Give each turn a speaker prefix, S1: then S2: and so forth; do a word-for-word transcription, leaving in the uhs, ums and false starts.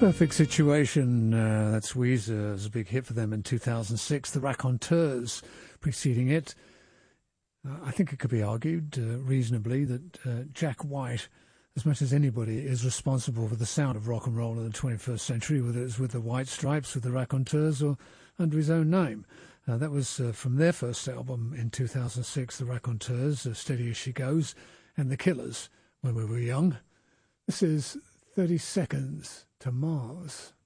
S1: Perfect Situation, uh, that's Weezer. It was a big hit for them in two thousand six. The Raconteurs preceding it. Uh, I think it could be argued uh, reasonably that uh, Jack White, as much as anybody, is responsible for the sound of rock and roll in the twenty-first century, whether it's with the White Stripes, with the Raconteurs, or under his own name. Uh, that was uh, from their first album in two thousand six, The Raconteurs, uh, Steady As She Goes, and The Killers, When We Were Young. This is thirty Seconds to Mars.